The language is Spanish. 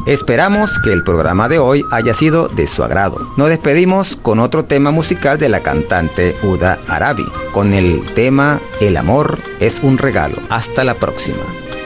Esperamos que el programa de hoy haya sido de su agrado. Nos despedimos con otro tema musical de la cantante Huda Arabi, con el tema El amor es un regalo. Hasta la próxima.